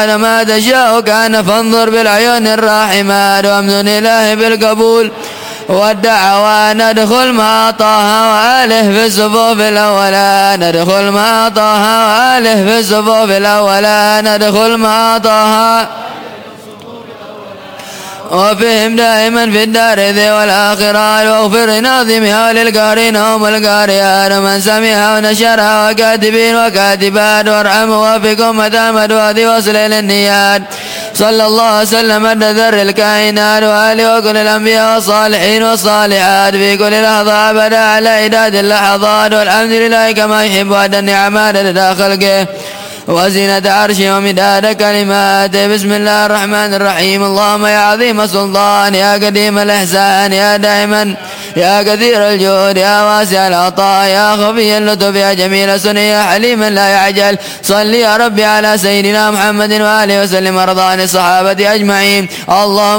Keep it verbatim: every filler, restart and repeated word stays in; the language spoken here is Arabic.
ما تشاء كان فانظر بالعيون الراحمات وامن إلهي بالقبول والدعوى. ندخل مع طه وآله في الصفوف الأولى، ندخل مع طه وآله في الصفوف الأولى، ندخل مع طه وفيهم دائما في الدار ذي والآخرة. واغفر لناظمها وللقارين هم القارئات ومن سمعها ونشرها وكاتبين وكاتبات، وارحم ووفقهم مدام وذي وصل للنيات. صلى الله وسلم عند ذر الكائنات وآله وكل الأنبياء والصالحين والصالحات في كل لحظة أبدا على عداد اللحظات. والحمد لله كما يحب أدى النعمات لدى خلقه وزينة عرشه ومداد كلماته. بسم الله الرحمن الرحيم. اللهم يا عظيم السلطان يا قديم الإحسان يا دائما يا كثير الجود يا واسع العطاء يا خفي اللطف يا جميل السنن يا حليما لا يعجل، صل يا ربي على سيدنا محمد وآله وسلم وارض عن الصحابة أجمعين. اللهم